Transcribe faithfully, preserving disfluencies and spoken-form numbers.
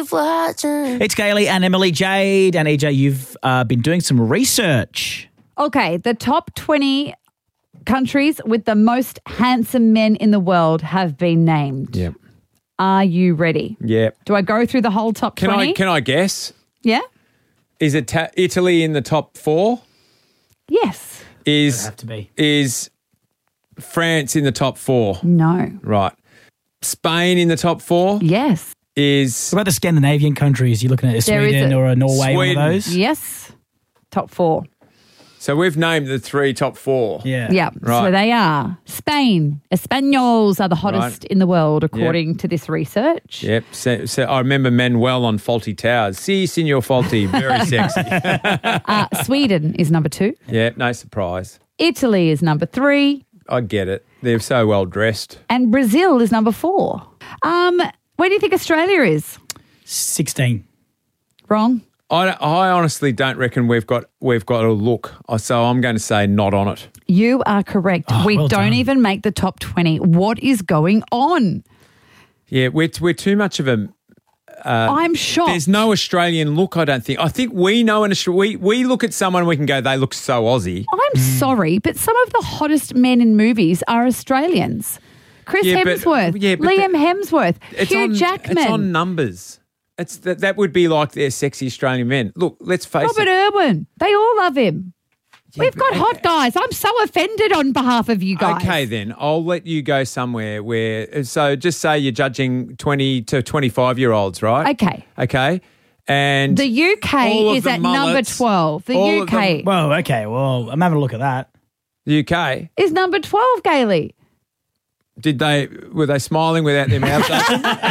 keep watching. It's Gailey and Emily Jade. And E J, you've uh, been doing some research. Okay, the top twenty countries with the most handsome men in the world have been named. Yep. Are you ready? Yep. Do I go through the whole top Can twenty? I can I guess? Yeah? Is it ta- Italy in the top four? Yes. Is Have to be. is France in the top four? No. Right. Spain in the top four? Yes. Is What about the Scandinavian countries? You're looking at a There is Sweden a- or a Norway, one Sweden. of those? Yes. Top four. so we've named the three top four. Yeah. Yeah. Right. So they are. Spain. Espanols are the hottest Right. in the world, according to this research. Yep. So, so I remember Manuel on Faulty Towers. Si, Signor Faulty. Very sexy. Uh, Sweden is number two. Yeah, no surprise. Italy is number three. I get it. They're so well dressed. And Brazil is number four. Um, where do you think Australia is? sixteen. Wrong. I, I honestly don't reckon we've got we've got a look. So I'm going to say not on it. You are correct. Oh, we well don't done. even make the top twenty. What is going on? Yeah, we're we're too much of a. I'm shocked. There's no Australian look. I don't think. I think we know an Austra- we we look at someone and we can go, they look so Aussie. I'm sorry, but some of the hottest men in movies are Australians. Chris Yeah, but- Hemsworth, yeah, but Liam the- Hemsworth, It's Hugh on, Jackman, It's on numbers. It's that that would be like their sexy Australian men. Look, let's face Robert it. Irwin. They all love him. We've got but- hot guys. I'm so offended on behalf of you guys. Okay, then I'll let you go somewhere where. So just say you're judging twenty to twenty-five year olds, right? Okay. Okay. And The U all K of is the at number mullets, twelve. The all of U K them- Well, okay. Well, I'm having a look at that. the U K. is number twelve, Gailey. Did they were they smiling without their mouths open?